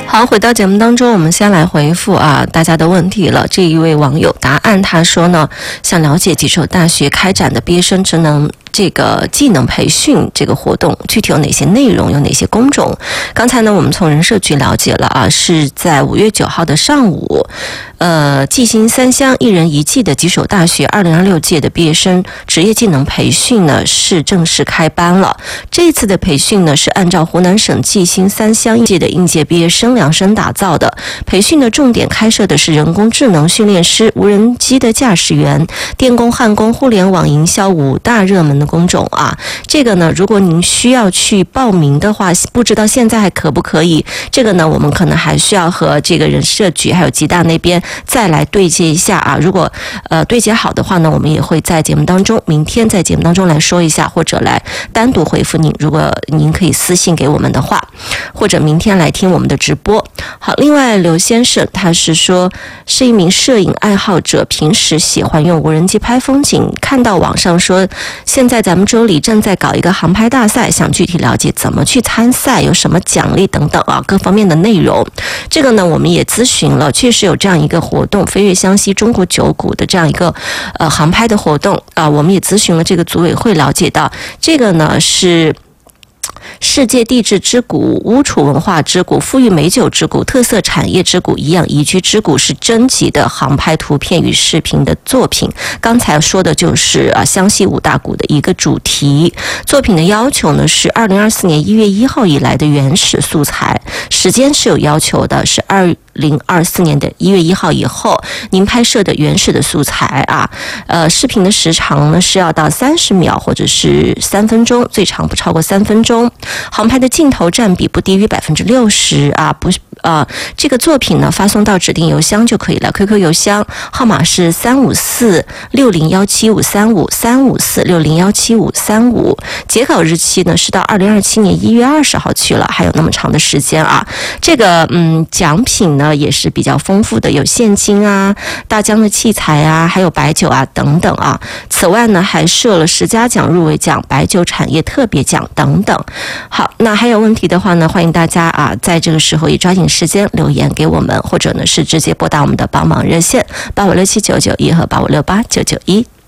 好，回到节目当中，我们先来回复大家的问题了。这一位网友答案他说呢，想了解几所大学开展的毕业生职能这个技能培训这个活动具体有哪些内容，有哪些工种。刚才呢我们从人社局了解了是在5月9号的上午，技薪3乡1人1技的几所大学2026届的毕业生职业技能培训呢是正式开班了。这次的培训呢是按照湖南省技薪3乡1技的应届毕业生量身打造的。培训的重点开设的是人工智能训练师、无人机的驾驶员、电工、焊工、互联网营销5大热门的工种这个呢如果您需要去报名的话，不知道现在还可不可以，这个呢我们可能还需要和这个人社局还有吉大那边再来对接一下如果对接好的话呢，我们也会在节目当中明天在节目当中来说一下，或者来单独回复您，如果您可以私信给我们的话，或者明天来听我们的直播。好，另外刘先生他是说是一名摄影爱好者，平时喜欢用无人机拍风景，看到网上说现在咱们州里正在搞一个航拍大赛，想具体了解怎么去参赛，有什么奖励等等各方面的内容。这个呢我们也咨询了，确实有这样一个活动，飞越湘西中国9股的这样一个航拍的活动我们也咨询了这个组委会，了解到这个呢是世界地质之谷、乌楚文化之谷、富裕美酒之谷、特色产业之谷、颐养宜居之谷，是征集的航拍图片与视频的作品。刚才说的就是湘西5大谷的一个主题。作品的要求呢是2024年1月1号以来的原始素材，时间是有要求的，是2024年的1月1号以后您拍摄的原始的素材视频的时长呢是要到30秒或者是3分钟，最长不超过3分钟。航拍的镜头占比不低于60%这个作品呢发送到指定邮箱就可以了， QQ 邮箱号码是354-6017-535，354-6017-535，截稿日期呢是到2027年1月20号去了，还有那么长的时间这个奖品呢也是比较丰富的，有现金大疆的器材还有白酒等等此外呢还设了10佳奖、入围奖、白酒产业特别奖等等。好，那还有问题的话呢，欢迎大家在这个时候也抓紧时间留言给我们，或者呢是直接拨打我们的帮忙热线85679991和85689991。